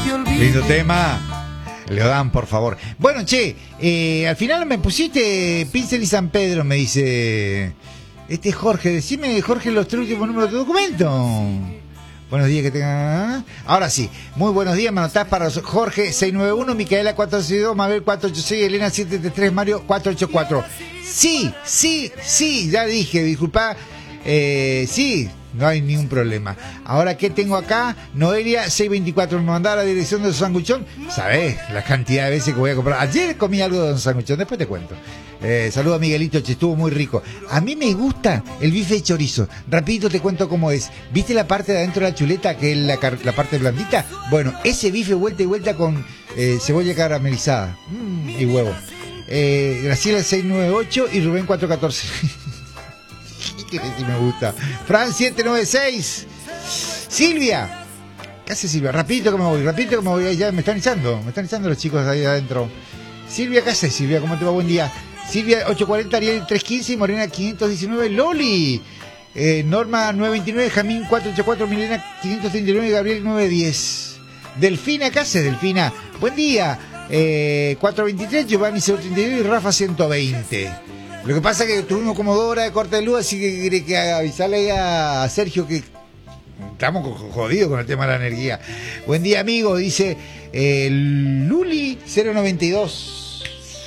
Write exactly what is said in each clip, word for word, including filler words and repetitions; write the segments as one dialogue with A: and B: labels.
A: Lindo tema. Le dan, por favor. Bueno, che, eh, al final me pusiste Pincel y San Pedro, me dice este Jorge. Decime, Jorge, los tres últimos números de tu documento. Buenos días, que tengan. Ahora sí, muy buenos días, me anotás para Jorge seiscientos noventa y uno, Micaela cuatrocientos ochenta y dos, Mabel cuatrocientos ochenta y seis, Elena setecientos setenta y tres, Mario cuatrocientos ochenta y cuatro. Sí, sí, sí, ya dije, disculpa. Eh, sí, no hay ningún problema. Ahora, ¿qué tengo acá? Noelia seiscientos veinticuatro, me mandaba la dirección de Don Sanguchón. ¿Sabés la cantidad de veces que voy a comprar? Ayer comí algo de Don Sanguchón, después te cuento. Eh, saludo a Miguelito, che, estuvo muy rico. A mí me gusta el bife de chorizo. Rapidito te cuento cómo es. ¿Viste la parte de adentro de la chuleta, que es la, la parte blandita? Bueno, ese bife vuelta y vuelta con eh, cebolla caramelizada mm, y huevo. Eh, Graciela seiscientos noventa y ocho y Rubén cuatrocientos catorce. Que sí me gusta. Fran setecientos noventa y seis. Silvia. ¿Qué hace Silvia? Rapidito que me voy, rapidito que me voy. Ya me están izando, me están izando los chicos ahí adentro. Silvia, ¿qué haces, Silvia? ¿Cómo te va? Buen día. Silvia ochocientos cuarenta, Ariel trescientos quince, Morena quinientos diecinueve, Loli. Eh, Norma novecientos veintinueve, Jamín cuatrocientos ochenta y cuatro, Milena quinientos treinta y nueve, Gabriel novecientos diez. Delfina, ¿qué haces, Delfina? Buen día. Eh, cuatrocientos veintitrés, Giovanni ciento treinta y nueve y Rafa ciento veinte. Lo que pasa es que tuvimos como dos horas de corte de luz, así que quiere que avisarle a Sergio que estamos jodidos con el tema de la energía. Buen día, amigo, dice eh, Luli cero noventa y dos.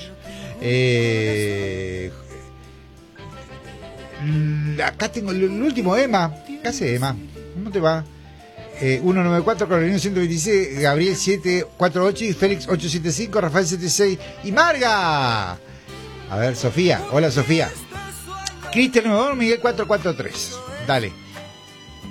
A: Eh, acá tengo el, el último, Emma. ¿Qué hace, Emma? ¿Cómo te va? Eh, ciento noventa y cuatro, Carolina ciento veintiséis, Gabriel setecientos cuarenta y ocho y Félix ochocientos setenta y cinco, Rafael setenta y seis y Marga. A ver, Sofía. Hola, Sofía. Cristian noventa y dos, Miguel cuatrocientos cuarenta y tres. Dale.